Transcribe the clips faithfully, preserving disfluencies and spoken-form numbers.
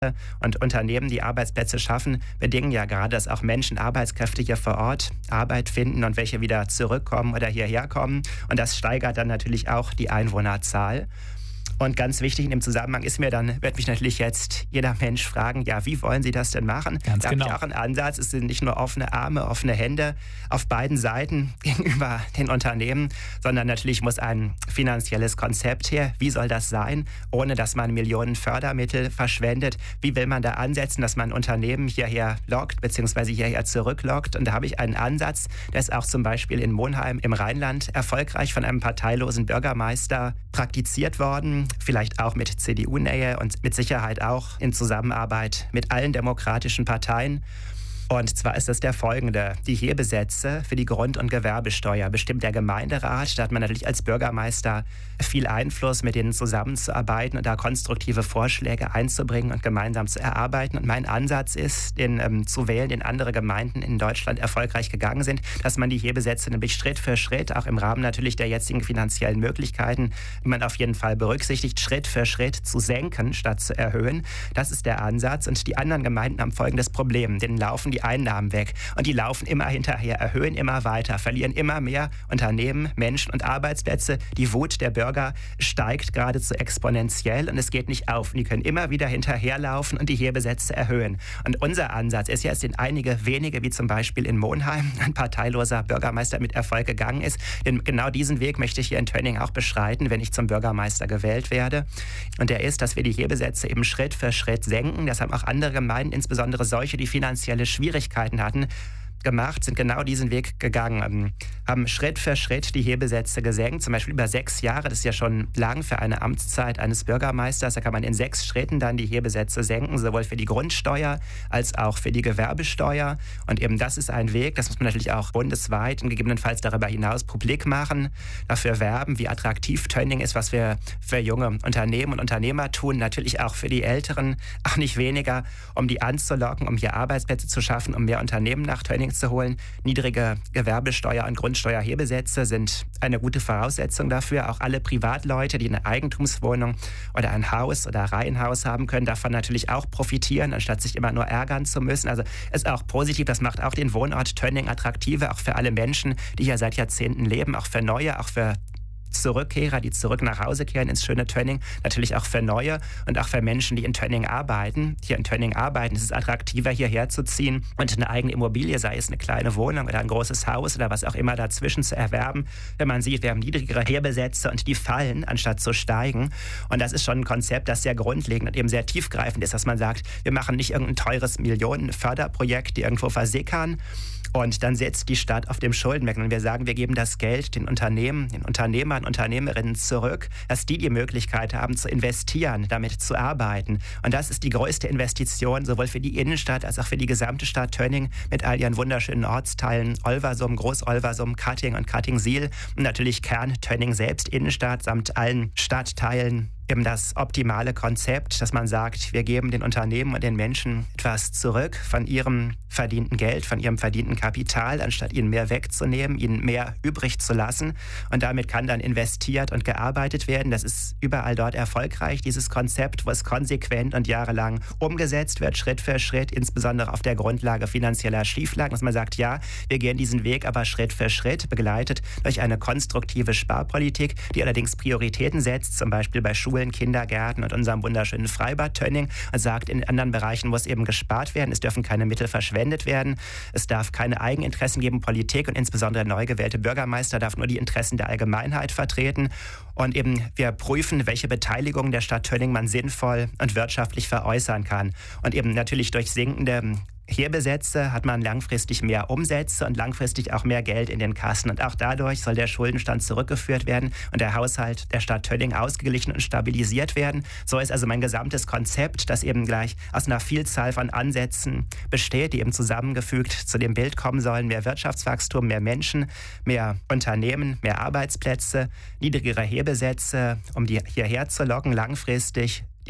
und Unternehmen, die Arbeitsplätze schaffen, bedingen ja gerade, dass auch Menschen, Arbeitskräfte hier vor Ort Arbeit finden und welche wieder zurückkommen oder hierher kommen. Und das steigert dann natürlich auch die Einwohnerzahl. Und ganz wichtig in dem Zusammenhang ist mir dann, wird mich natürlich jetzt jeder Mensch fragen, ja, wie wollen Sie das denn machen? Ganz da genau. habe ich auch einen Ansatz, es sind nicht nur offene Arme, offene Hände auf beiden Seiten gegenüber den Unternehmen, sondern natürlich muss ein finanzielles Konzept her. Wie soll das sein, ohne dass man Millionen Fördermittel verschwendet? Wie will man da ansetzen, dass man Unternehmen hierher lockt, beziehungsweise hierher zurücklockt? Und da habe ich einen Ansatz, der ist auch zum Beispiel in Monheim im Rheinland erfolgreich von einem parteilosen Bürgermeister praktiziert worden. Vielleicht auch mit C D U-Nähe und mit Sicherheit auch in Zusammenarbeit mit allen demokratischen Parteien. Und zwar ist das der folgende. Die Hebesätze für die Grund- und Gewerbesteuer bestimmt der Gemeinderat. Da hat man natürlich als Bürgermeister viel Einfluss, mit denen zusammenzuarbeiten und da konstruktive Vorschläge einzubringen und gemeinsam zu erarbeiten. Und mein Ansatz ist, den ähm, zu wählen, den andere Gemeinden in Deutschland erfolgreich gegangen sind, dass man die Hebesätze nämlich Schritt für Schritt, auch im Rahmen natürlich der jetzigen finanziellen Möglichkeiten, die man auf jeden Fall berücksichtigt, Schritt für Schritt zu senken, statt zu erhöhen. Das ist der Ansatz. Und die anderen Gemeinden haben folgendes Problem. Denen laufen die Einnahmen weg. Und die laufen immer hinterher, erhöhen immer weiter, verlieren immer mehr Unternehmen, Menschen und Arbeitsplätze. Die Wut der Bürger steigt geradezu exponentiell und es geht nicht auf. Und die können immer wieder hinterherlaufen und die Hebesätze erhöhen. Und unser Ansatz ist ja, es sind einige wenige, wie zum Beispiel in Monheim, ein parteiloser Bürgermeister mit Erfolg gegangen ist. Denn genau diesen Weg möchte ich hier in Tönning auch beschreiten, wenn ich zum Bürgermeister gewählt werde. Und der ist, dass wir die Hebesätze eben Schritt für Schritt senken. Das haben auch andere Gemeinden, insbesondere solche, die finanzielle Schwierigkeiten hatten, gemacht, sind genau diesen Weg gegangen, haben Schritt für Schritt die Hebesätze gesenkt, zum Beispiel über sechs Jahre, das ist ja schon lang für eine Amtszeit eines Bürgermeisters, da kann man in sechs Schritten dann die Hebesätze senken, sowohl für die Grundsteuer als auch für die Gewerbesteuer. Und eben das ist ein Weg, das muss man natürlich auch bundesweit und gegebenenfalls darüber hinaus publik machen, dafür werben, wie attraktiv Tönning ist, was wir für junge Unternehmen und Unternehmer tun, natürlich auch für die Älteren, auch nicht weniger, um die anzulocken, um hier Arbeitsplätze zu schaffen, um mehr Unternehmen nach Tönning zu holen. Niedrige Gewerbesteuer- und Grundsteuerhebesätze sind eine gute Voraussetzung dafür. Auch alle Privatleute, die eine Eigentumswohnung oder ein Haus oder Reihenhaus haben, können davon natürlich auch profitieren, anstatt sich immer nur ärgern zu müssen. Also ist auch positiv, das macht auch den Wohnort Tönning attraktiver, auch für alle Menschen, die hier seit Jahrzehnten leben, auch für Neue, auch für Zurückkehrer, die zurück nach Hause kehren ins schöne Tönning, natürlich auch für Neue und auch für Menschen, die in Tönning arbeiten. Hier in Tönning arbeiten, es ist attraktiver, hierher zu ziehen und eine eigene Immobilie, sei es eine kleine Wohnung oder ein großes Haus oder was auch immer dazwischen zu erwerben. Wenn man sieht, wir haben niedrigere Hebesätze und die fallen, anstatt zu steigen. Und das ist schon ein Konzept, das sehr grundlegend und eben sehr tiefgreifend ist, dass man sagt, wir machen nicht irgendein teures Millionenförderprojekt, die irgendwo versickern, und dann setzt die Stadt auf dem Schuldenberg. Und wir sagen, wir geben das Geld den Unternehmen, den Unternehmern, Unternehmerinnen zurück, dass die die Möglichkeit haben zu investieren, damit zu arbeiten. Und das ist die größte Investition, sowohl für die Innenstadt als auch für die gesamte Stadt Tönning mit all ihren wunderschönen Ortsteilen Olversum, Groß-Olversum, Cutting und Cutting-Siel und natürlich Kern Tönning selbst, Innenstadt samt allen Stadtteilen. Eben das optimale Konzept, dass man sagt, wir geben den Unternehmen und den Menschen etwas zurück von ihrem verdienten Geld, von ihrem verdienten Kapital, anstatt ihnen mehr wegzunehmen, ihnen mehr übrig zu lassen. Und damit kann dann investiert und gearbeitet werden. Das ist überall dort erfolgreich, dieses Konzept, wo es konsequent und jahrelang umgesetzt wird, Schritt für Schritt, insbesondere auf der Grundlage finanzieller Schieflagen, dass man sagt, ja, wir gehen diesen Weg aber Schritt für Schritt, begleitet durch eine konstruktive Sparpolitik, die allerdings Prioritäten setzt, zum Beispiel bei Schulen, Kindergärten und unserem wunderschönen Freibad Tönning, und sagt, in anderen Bereichen muss eben gespart werden, es dürfen keine Mittel verschwendet werden, es darf keine Eigeninteressen geben, Politik und insbesondere der neu gewählte Bürgermeister darf nur die Interessen der Allgemeinheit vertreten und eben wir prüfen, welche Beteiligung der Stadt Tönning man sinnvoll und wirtschaftlich veräußern kann und eben natürlich durch sinkende Hebesätze hat man langfristig mehr Umsätze und langfristig auch mehr Geld in den Kassen. Und auch dadurch soll der Schuldenstand zurückgeführt werden und der Haushalt der Stadt Tönning ausgeglichen und stabilisiert werden. So ist also mein gesamtes Konzept, das eben gleich aus einer Vielzahl von Ansätzen besteht, die eben zusammengefügt zu dem Bild kommen sollen. Mehr Wirtschaftswachstum, mehr Menschen, mehr Unternehmen, mehr Arbeitsplätze, niedrigere Hebesätze, um die hierher zu locken, langfristig die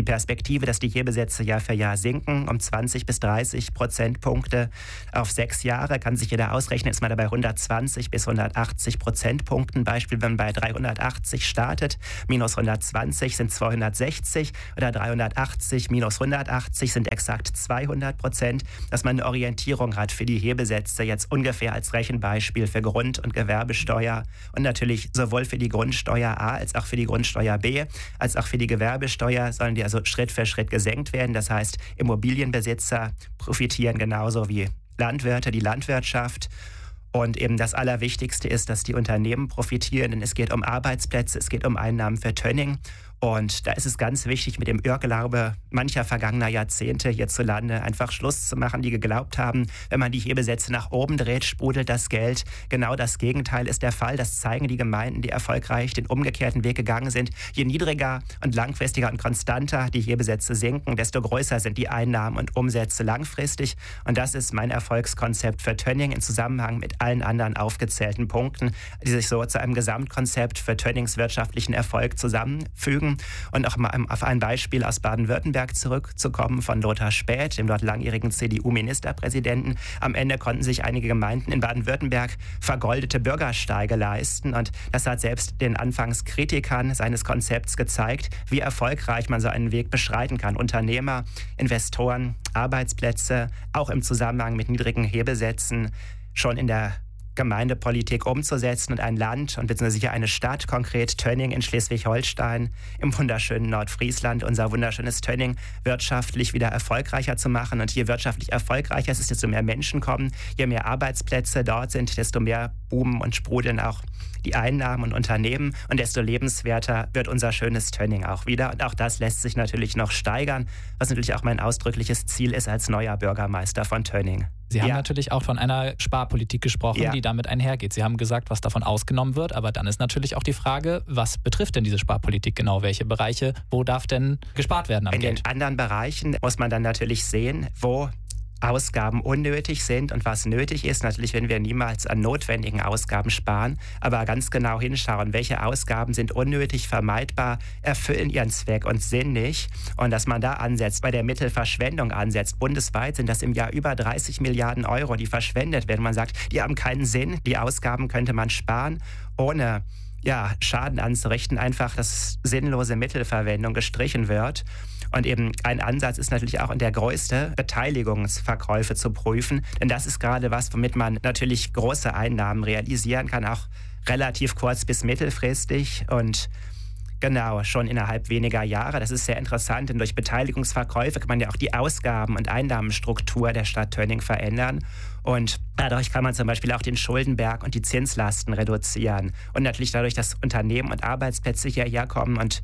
die Perspektive, dass die Hebesätze Jahr für Jahr sinken, um zwanzig bis dreißig Prozentpunkte auf sechs Jahre. Kann sich jeder ausrechnen, ist man dabei hundertzwanzig bis hundertachtzig Prozentpunkten. Beispiel, wenn man bei dreihundertachtzig startet, minus hundertzwanzig sind zweihundertsechzig oder dreihundertachtzig minus hundertachtzig sind exakt zweihundert Prozent, dass man eine Orientierung hat für die Hebesätze jetzt ungefähr als Rechenbeispiel für Grund- und Gewerbesteuer und natürlich sowohl für die Grundsteuer A als auch für die Grundsteuer B, als auch für die Gewerbesteuer sollen die also Schritt für Schritt gesenkt werden. Das heißt, Immobilienbesitzer profitieren genauso wie Landwirte, die Landwirtschaft. Und eben das Allerwichtigste ist, dass die Unternehmen profitieren, denn es geht um Arbeitsplätze, es geht um Einnahmen für Tönning. Und da ist es ganz wichtig, mit dem Irrglaube mancher vergangener Jahrzehnte hierzulande einfach Schluss zu machen, die geglaubt haben, wenn man die Hebesätze nach oben dreht, sprudelt das Geld. Genau das Gegenteil ist der Fall. Das zeigen die Gemeinden, die erfolgreich den umgekehrten Weg gegangen sind. Je niedriger und langfristiger und konstanter die Hebesätze sinken, desto größer sind die Einnahmen und Umsätze langfristig. Und das ist mein Erfolgskonzept für Tönning im Zusammenhang mit allen anderen aufgezählten Punkten, die sich so zu einem Gesamtkonzept für Tönnings wirtschaftlichen Erfolg zusammenfügen. Und auch mal auf ein Beispiel aus Baden-Württemberg zurückzukommen von Lothar Späth, dem dort langjährigen C D U-Ministerpräsidenten. Am Ende konnten sich einige Gemeinden in Baden-Württemberg vergoldete Bürgersteige leisten. Und das hat selbst den Anfangskritikern seines Konzepts gezeigt, wie erfolgreich man so einen Weg beschreiten kann. Unternehmer, Investoren, Arbeitsplätze, auch im Zusammenhang mit niedrigen Hebesätzen schon in der Gemeindepolitik umzusetzen und ein Land und beziehungsweise eine Stadt, konkret Tönning in Schleswig-Holstein, im wunderschönen Nordfriesland, unser wunderschönes Tönning, wirtschaftlich wieder erfolgreicher zu machen. Und je wirtschaftlich erfolgreicher es ist, desto mehr Menschen kommen, je mehr Arbeitsplätze dort sind, desto mehr boomen und sprudeln auch die Einnahmen und Unternehmen und desto lebenswerter wird unser schönes Tönning auch wieder. Und auch das lässt sich natürlich noch steigern, was natürlich auch mein ausdrückliches Ziel ist als neuer Bürgermeister von Tönning. Sie haben ja. natürlich auch von einer Sparpolitik gesprochen, ja. die damit einhergeht. Sie haben gesagt, was davon ausgenommen wird, aber dann ist natürlich auch die Frage, was betrifft denn diese Sparpolitik genau? Welche Bereiche, wo darf denn gespart werden am In Geld? In den anderen Bereichen muss man dann natürlich sehen, wo Ausgaben unnötig sind und was nötig ist. Natürlich werden wir niemals an notwendigen Ausgaben sparen, aber ganz genau hinschauen, welche Ausgaben sind unnötig, vermeidbar, erfüllen ihren Zweck und Sinn nicht. Und dass man da ansetzt, bei der Mittelverschwendung ansetzt. Bundesweit sind das im Jahr über dreißig Milliarden Euro, die verschwendet werden. Man sagt, die haben keinen Sinn, die Ausgaben könnte man sparen, ohne ja, Schaden anzurichten, einfach, dass sinnlose Mittelverwendung gestrichen wird. Und eben ein Ansatz ist natürlich auch in der größte, Beteiligungsverkäufe zu prüfen. Denn das ist gerade was, womit man natürlich große Einnahmen realisieren kann, auch relativ kurz- bis mittelfristig. Und genau, schon innerhalb weniger Jahre. Das ist sehr interessant, denn durch Beteiligungsverkäufe kann man ja auch die Ausgaben- und Einnahmenstruktur der Stadt Tönning verändern. Und dadurch kann man zum Beispiel auch den Schuldenberg und die Zinslasten reduzieren. Und natürlich dadurch, dass Unternehmen und Arbeitsplätze hierher kommen und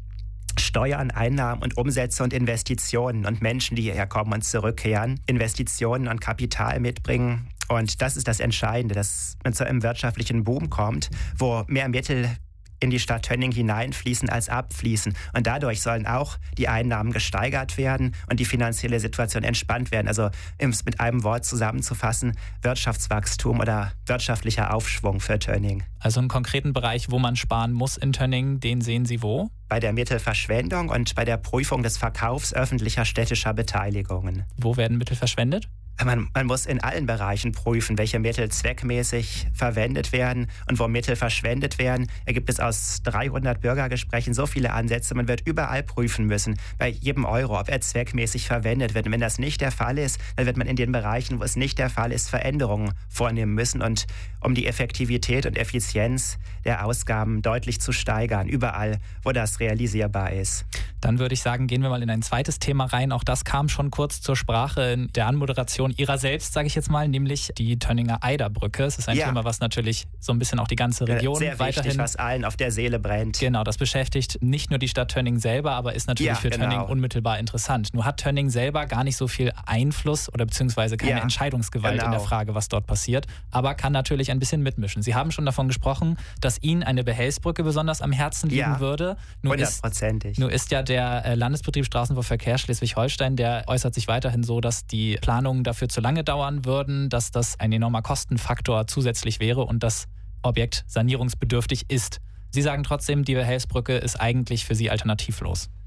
Steuern, Einnahmen und Umsätze und Investitionen und Menschen, die hierher kommen und zurückkehren, Investitionen und Kapital mitbringen. Und das ist das Entscheidende, dass man zu einem wirtschaftlichen Boom kommt, wo mehr Mittel in die Stadt Tönning hineinfließen als abfließen. Und dadurch sollen auch die Einnahmen gesteigert werden und die finanzielle Situation entspannt werden. Also um es mit einem Wort zusammenzufassen, Wirtschaftswachstum oder wirtschaftlicher Aufschwung für Tönning. Also einen konkreten Bereich, wo man sparen muss in Tönning, den sehen Sie wo? Bei der Mittelverschwendung und bei der Prüfung des Verkaufs öffentlicher städtischer Beteiligungen. Wo werden Mittel verschwendet? Man, man muss in allen Bereichen prüfen, welche Mittel zweckmäßig verwendet werden und wo Mittel verschwendet werden. Da gibt es aus dreihundert Bürgergesprächen so viele Ansätze. Man wird überall prüfen müssen, bei jedem Euro, ob er zweckmäßig verwendet wird. Und wenn das nicht der Fall ist, dann wird man in den Bereichen, wo es nicht der Fall ist, Veränderungen vornehmen müssen. Und um die Effektivität und Effizienz der Ausgaben deutlich zu steigern, überall, wo das realisierbar ist. Dann würde ich sagen, gehen wir mal in ein zweites Thema rein. Auch das kam schon kurz zur Sprache in der Anmoderation Ihrer selbst, sage ich jetzt mal, nämlich die Tönninger Eiderbrücke. Es ist ein ja. Thema, was natürlich so ein bisschen auch die ganze Region Sehr weiterhin... wichtig, was allen auf der Seele brennt. Genau, das beschäftigt nicht nur die Stadt Tönning selber, aber ist natürlich ja, für genau. Tönning unmittelbar interessant. Nur hat Tönning selber gar nicht so viel Einfluss oder beziehungsweise keine ja, genau. Entscheidungsgewalt in der Frage, was dort passiert, aber kann natürlich ein bisschen mitmischen. Sie haben schon davon gesprochen, dass Ihnen eine Behelfsbrücke besonders am Herzen liegen ja, würde. Nur hundertprozentig. Ist, nur ist ja der Landesbetrieb Straßenverkehr Schleswig-Holstein, der äußert sich weiterhin so, dass die Planungen dafür zu lange dauern würden, dass das ein enormer Kostenfaktor zusätzlich wäre und das Objekt sanierungsbedürftig ist. Sie sagen trotzdem, die Behelfsbrücke ist eigentlich für Sie alternativlos.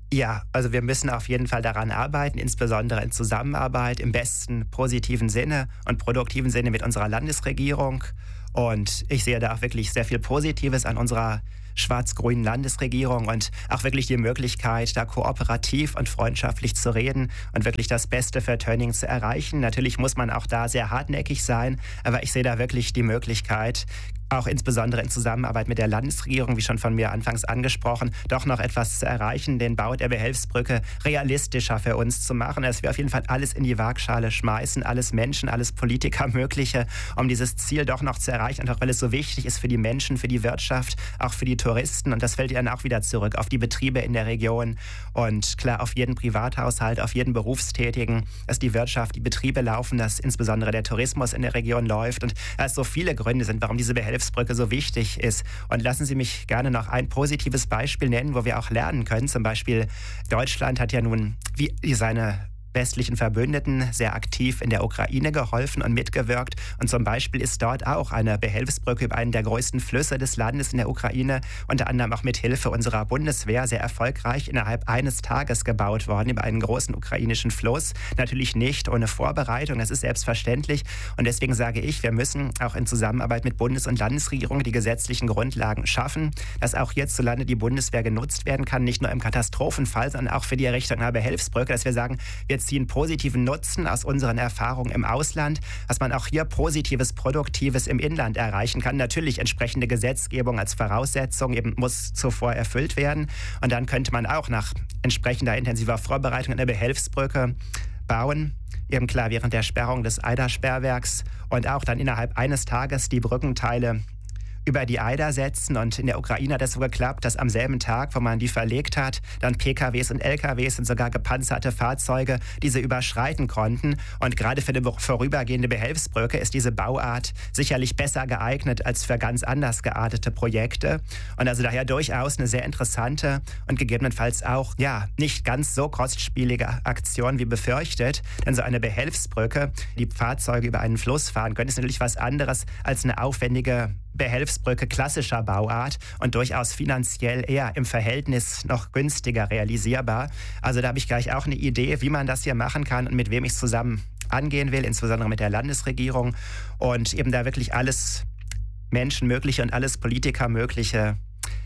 Ja, also wir müssen auf jeden Fall daran arbeiten, insbesondere in Zusammenarbeit im besten positiven Sinne und produktiven Sinne mit unserer Landesregierung. Und ich sehe da auch wirklich sehr viel Positives an unserer schwarz-grünen Landesregierung und auch wirklich die Möglichkeit, da kooperativ und freundschaftlich zu reden und wirklich das Beste für Tönning zu erreichen. Natürlich muss man auch da sehr hartnäckig sein, aber ich sehe da wirklich die Möglichkeit, auch insbesondere in Zusammenarbeit mit der Landesregierung, wie schon von mir anfangs angesprochen, doch noch etwas zu erreichen, den Bau der Behelfsbrücke realistischer für uns zu machen, dass wir auf jeden Fall alles in die Waagschale schmeißen, alles Menschen, alles Politiker Mögliche, um dieses Ziel doch noch zu erreichen, einfach weil es so wichtig ist für die Menschen, für die Wirtschaft, auch für die Touristen, und das fällt dann auch wieder zurück auf die Betriebe in der Region und klar auf jeden Privathaushalt, auf jeden Berufstätigen, dass die Wirtschaft, die Betriebe laufen, dass insbesondere der Tourismus in der Region läuft und dass so viele Gründe sind, warum diese Behelfsbrücke Hilfsbrücke so wichtig ist. Und lassen Sie mich gerne noch ein positives Beispiel nennen, wo wir auch lernen können. Zum Beispiel Deutschland hat ja nun wie seine westlichen Verbündeten sehr aktiv in der Ukraine geholfen und mitgewirkt. Und zum Beispiel ist dort auch eine Behelfsbrücke über einen der größten Flüsse des Landes in der Ukraine, unter anderem auch mit Hilfe unserer Bundeswehr, sehr erfolgreich innerhalb eines Tages gebaut worden über einen großen ukrainischen Fluss. Natürlich nicht ohne Vorbereitung, das ist selbstverständlich. Und deswegen sage ich, wir müssen auch in Zusammenarbeit mit Bundes- und Landesregierung die gesetzlichen Grundlagen schaffen, dass auch hierzulande die Bundeswehr genutzt werden kann, nicht nur im Katastrophenfall, sondern auch für die Errichtung einer Behelfsbrücke, dass wir sagen, wir ziehen positiven Nutzen aus unseren Erfahrungen im Ausland, dass man auch hier Positives, Produktives im Inland erreichen kann. Natürlich entsprechende Gesetzgebung als Voraussetzung eben muss zuvor erfüllt werden. Und dann könnte man auch nach entsprechender intensiver Vorbereitung eine Behelfsbrücke bauen. Eben klar während der Sperrung des Eider-Sperrwerks und auch dann innerhalb eines Tages die Brückenteile über die Eider setzen. Und in der Ukraine hat es so geklappt, dass am selben Tag, wo man die verlegt hat, dann P K Ws und L K Ws und sogar gepanzerte Fahrzeuge diese überschreiten konnten. Und gerade für eine vorübergehende Behelfsbrücke ist diese Bauart sicherlich besser geeignet als für ganz anders geartete Projekte. Und also daher durchaus eine sehr interessante und gegebenenfalls auch ja nicht ganz so kostspielige Aktion wie befürchtet. Denn so eine Behelfsbrücke, die Fahrzeuge über einen Fluss fahren können, ist natürlich was anderes als eine aufwendige Behelfsbrücke klassischer Bauart und durchaus finanziell eher im Verhältnis noch günstiger realisierbar. Also da habe ich gleich auch eine Idee, wie man das hier machen kann und mit wem ich es zusammen angehen will, insbesondere mit der Landesregierung und eben da wirklich alles Menschenmögliche und alles Politikermögliche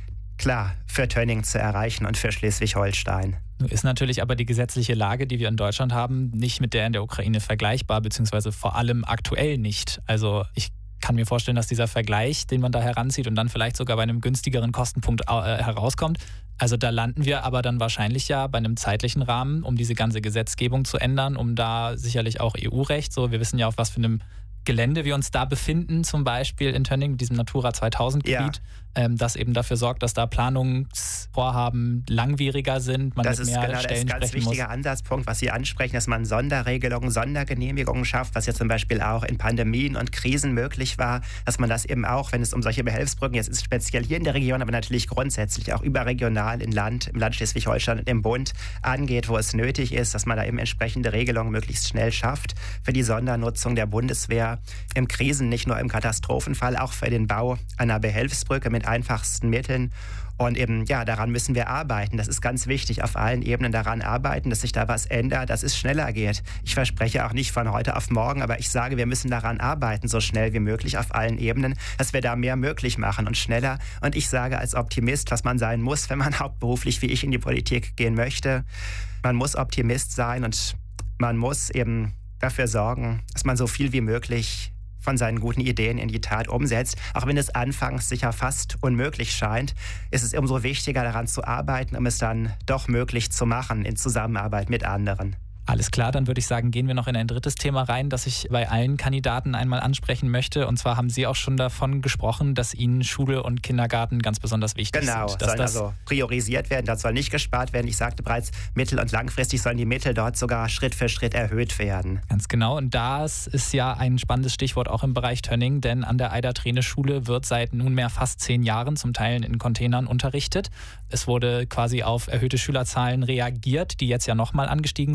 klar für Tönning zu erreichen und für Schleswig-Holstein. Nun ist natürlich aber die gesetzliche Lage, die wir in Deutschland haben, nicht mit der in der Ukraine vergleichbar, beziehungsweise vor allem aktuell nicht. Also ich kann mir vorstellen, dass dieser Vergleich, den man da heranzieht und dann vielleicht sogar bei einem günstigeren Kostenpunkt äh, herauskommt. Also da landen wir aber dann wahrscheinlich ja bei einem zeitlichen Rahmen, um diese ganze Gesetzgebung zu ändern, um da sicherlich auch E U-Recht, so wir wissen ja auf was für einem Gelände wir uns da befinden, zum Beispiel in Tönning, diesem Natura zweitausend Gebiet, ja. ähm, das eben dafür sorgt, dass da Planungsvorhaben langwieriger sind, man das mit ist mehr genau, Stellen das ist ein ganz sprechen wichtiger muss. Ansatzpunkt, was Sie ansprechen, dass man Sonderregelungen, Sondergenehmigungen schafft, was ja zum Beispiel auch in Pandemien und Krisen möglich war, dass man das eben auch, wenn es um solche Behelfsbrücken, jetzt ist es speziell hier in der Region, aber natürlich grundsätzlich auch überregional im Land, im Land Schleswig-Holstein und im Bund angeht, wo es nötig ist, dass man da eben entsprechende Regelungen möglichst schnell schafft für die Sondernutzung der Bundeswehr im Krisen, nicht nur im Katastrophenfall, auch für den Bau einer Behelfsbrücke mit einfachsten Mitteln. Und eben, ja, daran müssen wir arbeiten. Das ist ganz wichtig, auf allen Ebenen daran arbeiten, dass sich da was ändert, dass es schneller geht. Ich verspreche auch nicht von heute auf morgen, aber ich sage, wir müssen daran arbeiten, so schnell wie möglich auf allen Ebenen, dass wir da mehr möglich machen und schneller. Und ich sage als Optimist, was man sein muss, wenn man hauptberuflich wie ich in die Politik gehen möchte. Man muss Optimist sein und man muss eben dafür sorgen, dass man so viel wie möglich von seinen guten Ideen in die Tat umsetzt. Auch wenn es anfangs sicher fast unmöglich scheint, ist es umso wichtiger, daran zu arbeiten, um es dann doch möglich zu machen in Zusammenarbeit mit anderen. Alles klar, dann würde ich sagen, gehen wir noch in ein drittes Thema rein, das ich bei allen Kandidaten einmal ansprechen möchte. Und zwar haben Sie auch schon davon gesprochen, dass Ihnen Schule und Kindergarten ganz besonders wichtig genau, sind. Genau, sollen also priorisiert werden, das soll nicht gespart werden. Ich sagte bereits, mittel- und langfristig sollen die Mittel dort sogar Schritt für Schritt erhöht werden. Ganz genau, und das ist ja ein spannendes Stichwort auch im Bereich Tönning, denn an der Eider-Trene-Schule wird seit nunmehr fast zehn Jahren zum Teil in Containern unterrichtet. Es wurde quasi auf erhöhte Schülerzahlen reagiert, die jetzt ja nochmal angestiegen sind, dadurch,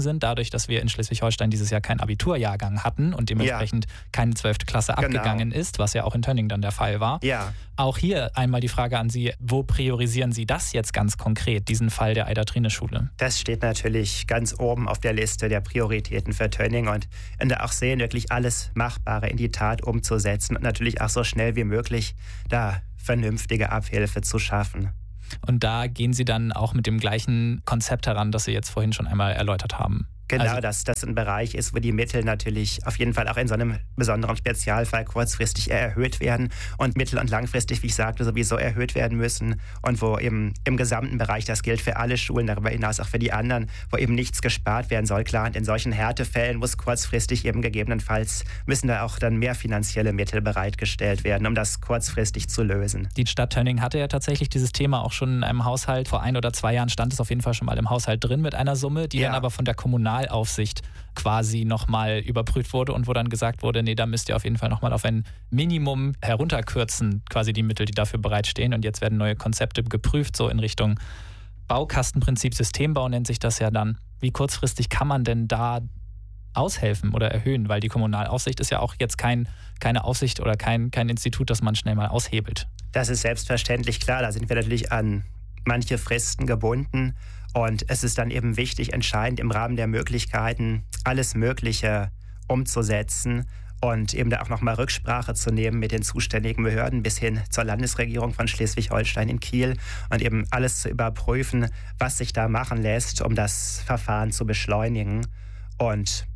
dadurch, dass wir in Schleswig-Holstein dieses Jahr keinen Abiturjahrgang hatten und dementsprechend ja. keine zwölfte Klasse genau. abgegangen ist, was ja auch in Tönning dann der Fall war. Ja. Auch hier einmal die Frage an Sie, wo priorisieren Sie das jetzt ganz konkret, diesen Fall der Eider-Trine-Schule? Das steht natürlich ganz oben auf der Liste der Prioritäten für Tönning und da auch sehen, wirklich alles Machbare in die Tat umzusetzen und natürlich auch so schnell wie möglich da vernünftige Abhilfe zu schaffen. Und da gehen Sie dann auch mit dem gleichen Konzept heran, das Sie jetzt vorhin schon einmal erläutert haben. Genau, also, dass das ein Bereich ist, wo die Mittel natürlich auf jeden Fall auch in so einem besonderen Spezialfall kurzfristig erhöht werden und mittel- und langfristig, wie ich sagte, sowieso erhöht werden müssen und wo eben im gesamten Bereich, das gilt für alle Schulen, darüber hinaus auch für die anderen, wo eben nichts gespart werden soll. Klar, und in solchen Härtefällen muss kurzfristig eben gegebenenfalls, müssen da auch dann mehr finanzielle Mittel bereitgestellt werden, um das kurzfristig zu lösen. Die Stadt Tönning hatte ja tatsächlich dieses Thema auch schon in einem Haushalt. Vor ein oder zwei Jahren stand es auf jeden Fall schon mal im Haushalt drin mit einer Summe, die ja. dann aber von der Kommunal Aufsicht quasi nochmal überprüft wurde und wo dann gesagt wurde, nee, da müsst ihr auf jeden Fall nochmal auf ein Minimum herunterkürzen, quasi die Mittel, die dafür bereitstehen. Und jetzt werden neue Konzepte geprüft, so in Richtung Baukastenprinzip, Systembau nennt sich das ja dann. Wie kurzfristig kann man denn da aushelfen oder erhöhen? Weil die Kommunalaufsicht ist ja auch jetzt kein, keine Aufsicht oder kein, kein Institut, das man schnell mal aushebelt. Das ist selbstverständlich klar. Da sind wir natürlich an manche Fristen gebunden. Und es ist dann eben wichtig, entscheidend im Rahmen der Möglichkeiten alles Mögliche umzusetzen und eben da auch nochmal Rücksprache zu nehmen mit den zuständigen Behörden bis hin zur Landesregierung von Schleswig-Holstein in Kiel und eben alles zu überprüfen, was sich da machen lässt, um das Verfahren zu beschleunigen. Und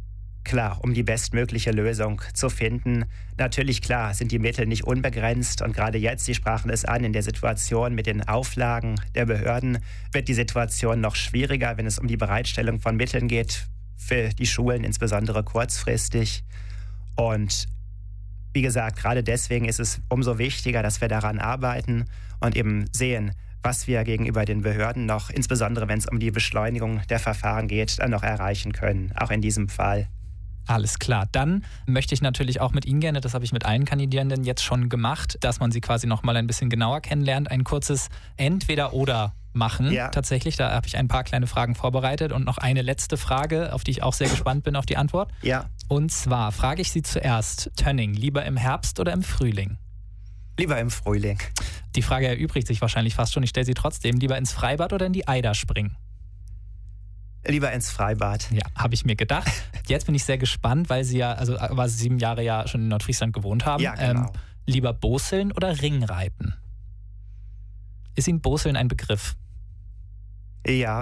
klar, um die bestmögliche Lösung zu finden. Natürlich, klar, sind die Mittel nicht unbegrenzt und gerade jetzt, Sie sprachen es an, in der Situation mit den Auflagen der Behörden wird die Situation noch schwieriger, wenn es um die Bereitstellung von Mitteln geht, für die Schulen insbesondere kurzfristig. Und wie gesagt, gerade deswegen ist es umso wichtiger, dass wir daran arbeiten und eben sehen, was wir gegenüber den Behörden noch, insbesondere wenn es um die Beschleunigung der Verfahren geht, dann noch erreichen können, auch in diesem Fall. Alles klar. Dann möchte ich natürlich auch mit Ihnen gerne, das habe ich mit allen Kandidierenden jetzt schon gemacht, dass man sie quasi noch mal ein bisschen genauer kennenlernt, ein kurzes Entweder-Oder machen. Ja. Tatsächlich, da habe ich ein paar kleine Fragen vorbereitet und noch eine letzte Frage, auf die ich auch sehr gespannt bin, auf die Antwort. Ja. Und zwar frage ich Sie zuerst, Tönning, lieber im Herbst oder im Frühling? Lieber im Frühling. Die Frage erübrigt sich wahrscheinlich fast schon, ich stelle sie trotzdem. Lieber ins Freibad oder in die Eider springen? Lieber ins Freibad. Ja, habe ich mir gedacht. Jetzt bin ich sehr gespannt, weil Sie ja, also aber sieben Jahre ja schon in Nordfriesland gewohnt haben. Ja, genau. Ähm, lieber Boseln oder Ringreiten? Ist Ihnen Boseln ein Begriff? Ja.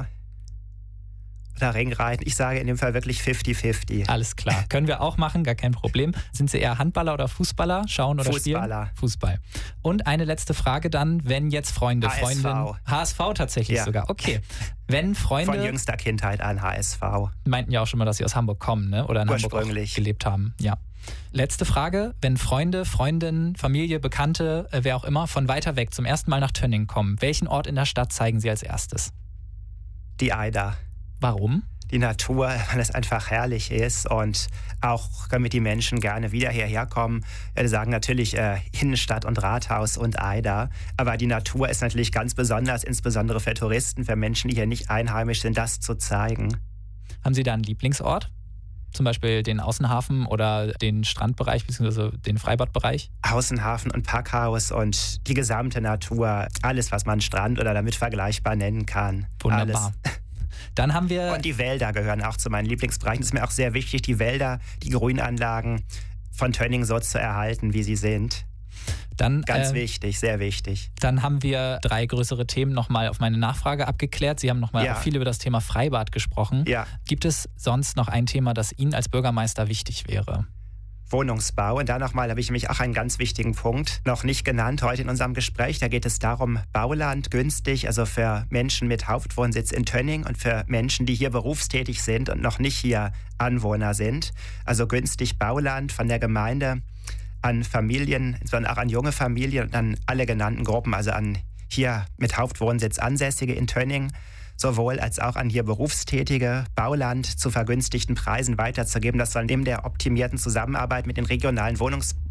Oder Ringreiten. Ich sage in dem Fall wirklich fünfzig fünfzig. Alles klar. Können wir auch machen, gar kein Problem. Sind Sie eher Handballer oder Fußballer? Schauen oder spielen? Fußballer. Fußball. Und eine letzte Frage dann, wenn jetzt Freunde, H S V. Freundinnen... H S V tatsächlich ja. sogar, okay. Wenn Freunde... Von jüngster Kindheit an H S V. Meinten ja auch schon mal, dass Sie aus Hamburg kommen, ne? Oder in Hamburg auch gelebt haben. Ja. Letzte Frage, wenn Freunde, Freundinnen, Familie, Bekannte, äh, wer auch immer, von weiter weg zum ersten Mal nach Tönning kommen, welchen Ort in der Stadt zeigen Sie als erstes? Die Eider. Warum? Die Natur, weil es einfach herrlich ist und auch damit die Menschen gerne wieder hierher kommen. Wir sagen natürlich äh, Innenstadt und Rathaus und Eider, aber die Natur ist natürlich ganz besonders, insbesondere für Touristen, für Menschen, die hier nicht einheimisch sind, das zu zeigen. Haben Sie da einen Lieblingsort? Zum Beispiel den Außenhafen oder den Strandbereich bzw. den Freibadbereich? Außenhafen und Packhaus und die gesamte Natur, alles, was man Strand oder damit vergleichbar nennen kann. Wunderbar. Alles. Dann haben wir... Und die Wälder gehören auch zu meinen Lieblingsbereichen. Es ist mir auch sehr wichtig, die Wälder, die Grünanlagen von Tönning so zu erhalten, wie sie sind. Dann, Ganz äh, wichtig, sehr wichtig. Dann haben wir drei größere Themen nochmal auf meine Nachfrage abgeklärt. Sie haben nochmal ja. auch viel über das Thema Freibad gesprochen. Ja. Gibt es sonst noch ein Thema, das Ihnen als Bürgermeister wichtig wäre? Wohnungsbau. Und da nochmal habe ich nämlich auch einen ganz wichtigen Punkt noch nicht genannt heute in unserem Gespräch. Da geht es darum, Bauland günstig, also für Menschen mit Hauptwohnsitz in Tönning und für Menschen, die hier berufstätig sind und noch nicht hier Anwohner sind. Also günstig Bauland von der Gemeinde an Familien, insbesondere auch an junge Familien und an alle genannten Gruppen, also an hier mit Hauptwohnsitz Ansässige in Tönning, sowohl als auch an hier Berufstätige, Bauland zu vergünstigten Preisen weiterzugeben. Das soll neben der optimierten Zusammenarbeit mit den regionalen Wohnungsbau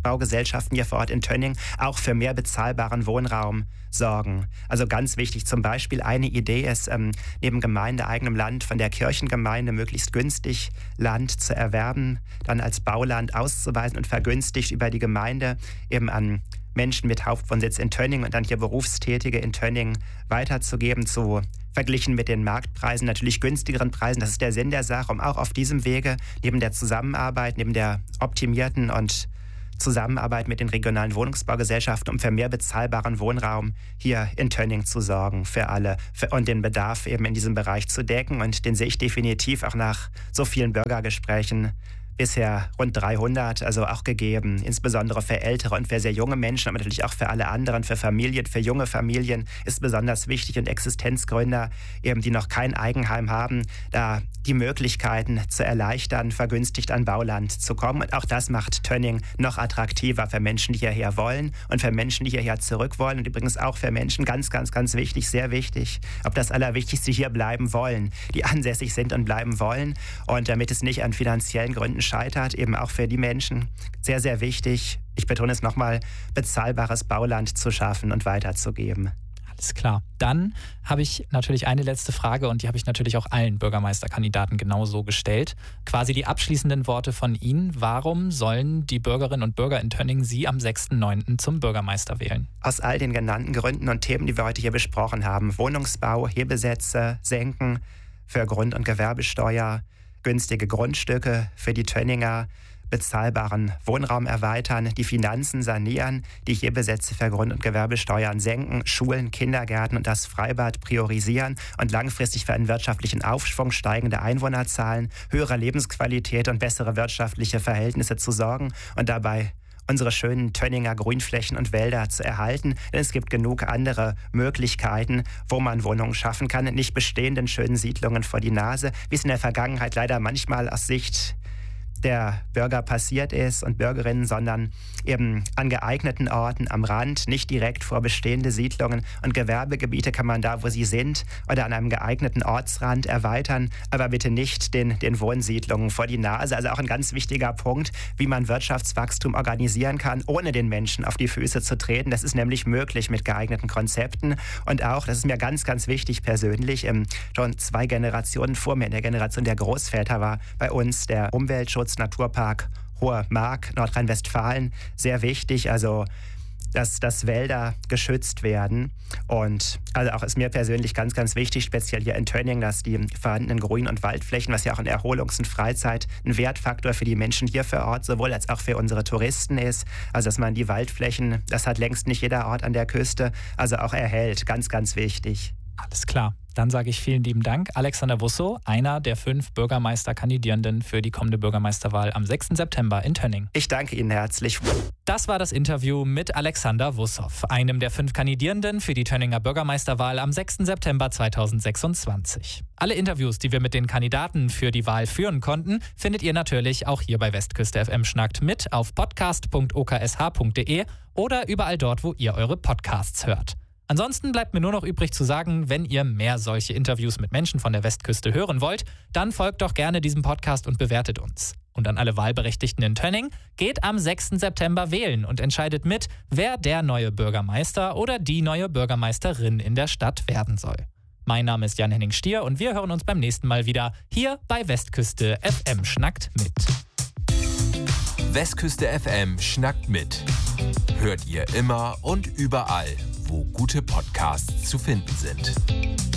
Wohnungsbaugesellschaften hier vor Ort in Tönning auch für mehr bezahlbaren Wohnraum sorgen. Also ganz wichtig, zum Beispiel eine Idee ist, ähm, neben gemeindeeigenem Land von der Kirchengemeinde möglichst günstig Land zu erwerben, dann als Bauland auszuweisen und vergünstigt über die Gemeinde eben an Menschen mit Hauptwohnsitz in Tönning und dann hier Berufstätige in Tönning weiterzugeben, zu verglichen mit den Marktpreisen, natürlich günstigeren Preisen. Das ist der Sinn der Sache, um auch auf diesem Wege neben der Zusammenarbeit, neben der optimierten und Zusammenarbeit mit den regionalen Wohnungsbaugesellschaften, um für mehr bezahlbaren Wohnraum hier in Tönning zu sorgen für alle und den Bedarf eben in diesem Bereich zu decken. Und den sehe ich definitiv auch nach so vielen Bürgergesprächen bisher rund dreihundert, also auch gegeben, insbesondere für ältere und für sehr junge Menschen, aber natürlich auch für alle anderen, für Familien, für junge Familien ist besonders wichtig und Existenzgründer, eben die noch kein Eigenheim haben, da die Möglichkeiten zu erleichtern, vergünstigt an Bauland zu kommen. Und auch das macht Tönning noch attraktiver für Menschen, die hierher wollen und für Menschen, die hierher zurück wollen und übrigens auch für Menschen, ganz, ganz, ganz wichtig, sehr wichtig, ob das Allerwichtigste, hier bleiben wollen, die ansässig sind und bleiben wollen und damit es nicht an finanziellen Gründen scheitert, eben auch für die Menschen sehr, sehr wichtig, ich betone es nochmal, bezahlbares Bauland zu schaffen und weiterzugeben. Alles klar. Dann habe ich natürlich eine letzte Frage und die habe ich natürlich auch allen Bürgermeisterkandidaten genauso gestellt. Quasi die abschließenden Worte von Ihnen. Warum sollen die Bürgerinnen und Bürger in Tönning Sie am sechsten neunten zum Bürgermeister wählen? Aus all den genannten Gründen und Themen, die wir heute hier besprochen haben. Wohnungsbau, Hebesätze senken für Grund- und Gewerbesteuer, günstige Grundstücke für die Tönninger, bezahlbaren Wohnraum erweitern, die Finanzen sanieren, die Hebesätze für Grund- und Gewerbesteuern senken, Schulen, Kindergärten und das Freibad priorisieren und langfristig für einen wirtschaftlichen Aufschwung, steigende Einwohnerzahlen, höhere Lebensqualität und bessere wirtschaftliche Verhältnisse zu sorgen und dabei unsere schönen Tönninger Grünflächen und Wälder zu erhalten. Denn es gibt genug andere Möglichkeiten, wo man Wohnungen schaffen kann, nicht bestehenden schönen Siedlungen vor die Nase, wie es in der Vergangenheit leider manchmal aus Sicht der Bürger passiert ist und Bürgerinnen, sondern eben an geeigneten Orten am Rand, nicht direkt vor bestehende Siedlungen und Gewerbegebiete kann man da, wo sie sind, oder an einem geeigneten Ortsrand erweitern, aber bitte nicht den, den Wohnsiedlungen vor die Nase. Also auch ein ganz wichtiger Punkt, wie man Wirtschaftswachstum organisieren kann, ohne den Menschen auf die Füße zu treten. Das ist nämlich möglich mit geeigneten Konzepten und auch, das ist mir ganz, ganz wichtig persönlich, schon zwei Generationen vor mir, in der Generation der Großväter war bei uns der Umweltschutz Naturpark Hohe Mark, Nordrhein-Westfalen, sehr wichtig, also dass, dass Wälder geschützt werden und also auch ist mir persönlich ganz, ganz wichtig, speziell hier in Tönning, dass die vorhandenen Grün- und Waldflächen, was ja auch in Erholungs- und Freizeit ein Wertfaktor für die Menschen hier vor Ort, sowohl als auch für unsere Touristen ist, also dass man die Waldflächen, das hat längst nicht jeder Ort an der Küste, also auch erhält, ganz, ganz wichtig. Alles klar. Dann sage ich vielen lieben Dank. Alexander Wussow, einer der fünf Bürgermeisterkandidierenden für die kommende Bürgermeisterwahl am sechsten September in Tönning. Ich danke Ihnen herzlich. Das war das Interview mit Alexander Wussow, einem der fünf Kandidierenden für die Tönninger Bürgermeisterwahl am sechsten September zweitausendsechsundzwanzig. Alle Interviews, die wir mit den Kandidaten für die Wahl führen konnten, findet ihr natürlich auch hier bei Westküste F M Schnackt mit auf podcast punkt o k s h punkt d e oder überall dort, wo ihr eure Podcasts hört. Ansonsten bleibt mir nur noch übrig zu sagen, wenn ihr mehr solche Interviews mit Menschen von der Westküste hören wollt, dann folgt doch gerne diesem Podcast und bewertet uns. Und an alle Wahlberechtigten in Tönning, geht am sechsten September wählen und entscheidet mit, wer der neue Bürgermeister oder die neue Bürgermeisterin in der Stadt werden soll. Mein Name ist Jan-Henning Stier und wir hören uns beim nächsten Mal wieder hier bei Westküste F M Schnackt mit. Westküste F M Schnackt mit. Hört ihr immer und überall, wo gute Podcasts zu finden sind.